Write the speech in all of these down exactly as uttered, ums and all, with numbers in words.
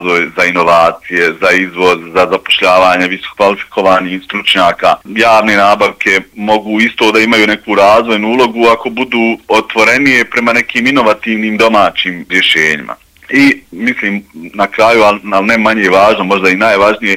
za inovacije, za izvoz, za zapošljavanje visokokvalifikovanih stručnjaka. Javne nabavke mogu isto da imaju neku razvojnu ulogu ako budu otvorenije prema nekim inovativnim domaćim rješenjima. I mislim na kraju, ali ne manje važno, možda i najvažnije,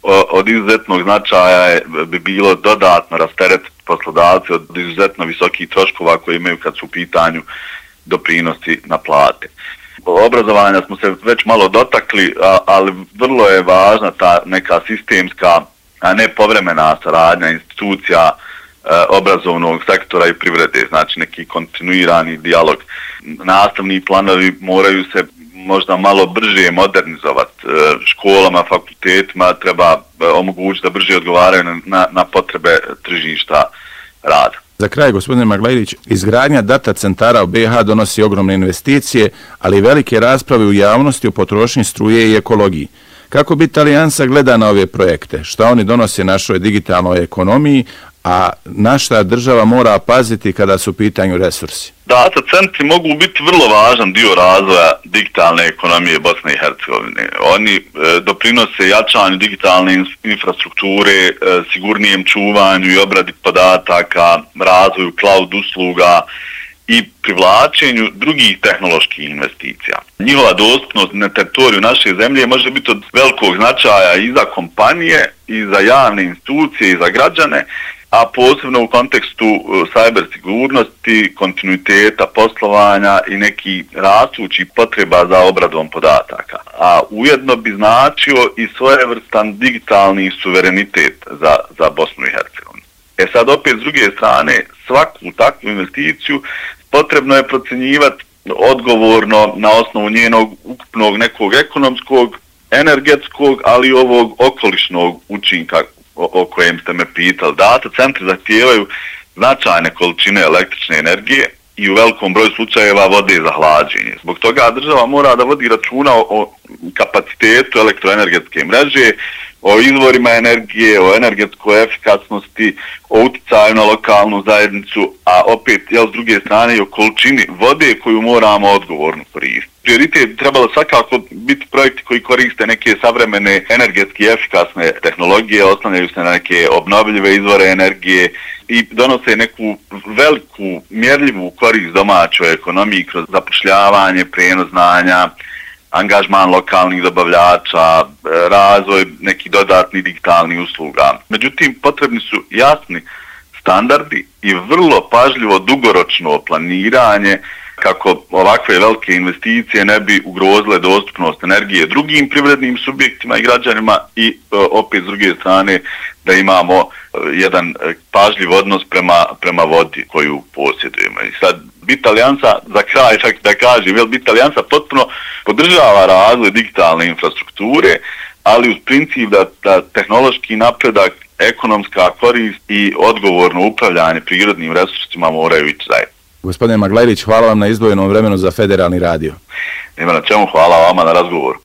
od izuzetnog značaja je, bi bilo dodatno rasteretiti poslodavce od izuzetno visokih troškova koje imaju kad su u pitanju doprinosi na plate. Obrazovanja smo se već malo dotakli, ali vrlo je važna ta neka sistemska, a ne povremena saradnja institucija obrazovnog sektora i privrede, znači neki kontinuirani dijalog. Nastavni planovi moraju se možda malo brže modernizovati. Školama, fakultetima treba omogućiti da brže odgovaraju na, na potrebe tržišta rada. Za kraj, gospodine Maglajlić, izgradnja data centara u B iH donosi ogromne investicije, ali i velike rasprave u javnosti o potrošnji struje i ekologiji. Kako bi Alijansa gleda na ove projekte? Šta oni donose našoj digitalnoj ekonomiji, a na šta država mora paziti kada su u pitanju resursi? Data centri mogu biti vrlo važan dio razvoja digitalne ekonomije Bosne i Hercegovine. Oni e, doprinose jačanju digitalne infrastrukture, e, sigurnijem čuvanju i obradi podataka, razvoju cloud usluga i privlačenju drugih tehnoloških investicija. Njihova dostupnost na teritoriju naše zemlje može biti od velikog značaja i za kompanije, i za javne institucije, i za građane, a posebno u kontekstu cyber sigurnosti, kontinuiteta poslovanja i neki rastućih potreba za obradom podataka. A ujedno bi značio i svojevrstan digitalni suverenitet za, za Bosnu i Hercegovinu. E sad opet s druge strane, svaku takvu investiciju potrebno je procjenjivati odgovorno na osnovu njenog ukupnog nekog ekonomskog, energetskog, ali i ovog okolišnog učinka o, o kojem ste me pitali. Data centri zahtijevaju značajne količine električne energije i u velikom broju slučajeva vode za hlađenje. Zbog toga država mora da vodi računa o, o kapacitetu elektroenergetske mreže, o izvorima energije, o energetskoj efikasnosti, o utjecaju na lokalnu zajednicu, a opet, jel, s druge strane i o količini vode koju moramo odgovorno koristiti. Prioritet bi trebalo svakako biti projekti koji koriste neke savremene energetski efikasne tehnologije, oslanjaju se na neke obnovljive izvore energije i donose neku veliku, mjerljivu korist domaćoj ekonomiji kroz zapošljavanje, prijenos znanja, angažman lokalnih dobavljača, razvoj nekih dodatnih digitalnih usluga. Međutim, potrebni su jasni standardi i vrlo pažljivo dugoročno planiranje kako ovakve velike investicije ne bi ugrozile dostupnost energije drugim privrednim subjektima i građanima i opet s druge strane da imamo jedan pažljiv odnos prema, prema vodi koju posjedujemo. I sad Bit Alijansa, za kraj čak da kažem, jel, Bit Alijansa potpuno podržava razvoj digitalne infrastrukture, ali uz princip da, da tehnološki napredak, ekonomska korist i odgovorno upravljanje prirodnim resursima moraju ići zajedno. Gospodine Maglajlić, hvala vam na izdvojenom vremenu za Federalni radio. Nema na čemu, hvala vama na razgovoru.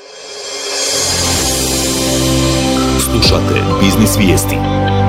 Slušate Biznis Vijesti.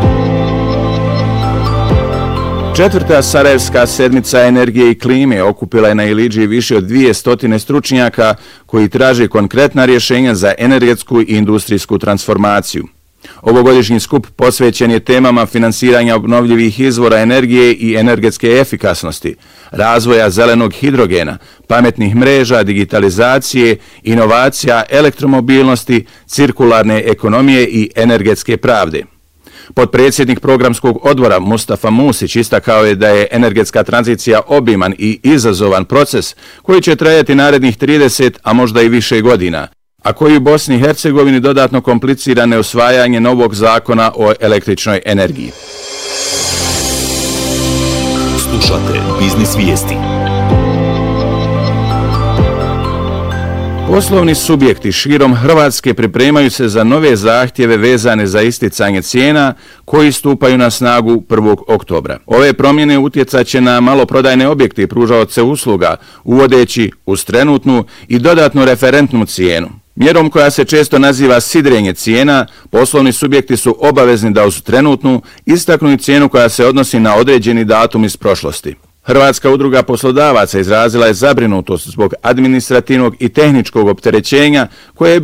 Četvrta Sarajevska sedmica energije i klime okupila je na Ilidži više od dvije stotine stručnjaka koji traže konkretna rješenja za energetsku i industrijsku transformaciju. Ovogodišnji skup posvećen je temama finansiranja obnovljivih izvora energije i energetske efikasnosti, razvoja zelenog hidrogena, pametnih mreža, digitalizacije, inovacija, elektromobilnosti, cirkularne ekonomije i energetske pravde. Potpredsjednik programskog odbora Mustafa Musić istakao je da je energetska tranzicija obiman i izazovan proces koji će trajati narednih trideset, a možda i više godina, a koji u Bosni i Hercegovini dodatno komplicira neusvajanje novog zakona o električnoj energiji. Slušate Biznis Vijesti. Poslovni subjekti širom Hrvatske pripremaju se za nove zahtjeve vezane za isticanje cijena koji stupaju na snagu prvog oktobra. Ove promjene utjecat će na maloprodajne objekte i pružaoce usluga, uvodeći uz trenutnu i dodatnu referentnu cijenu. Mjerom koja se često naziva sidrenje cijena, poslovni subjekti su obavezni da uz trenutnu istaknu cijenu koja se odnosi na određeni datum iz prošlosti. Hrvatska udruga poslodavaca izrazila je zabrinutost zbog administrativnog i tehničkog opterećenja koje je